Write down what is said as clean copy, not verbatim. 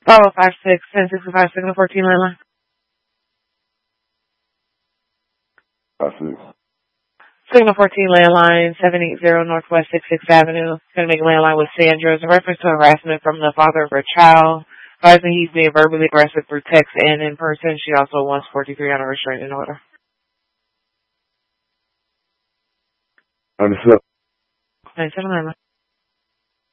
556-1065, signal 14 landline. 56. Signal 14 landline, 780 Northwest 66th Avenue. Going to make a landline with Sandra. In reference to harassment from the father of her child. Advising he's being verbally aggressive through text and in person. She also wants 43 on a restraining order. Understood. 97 landline.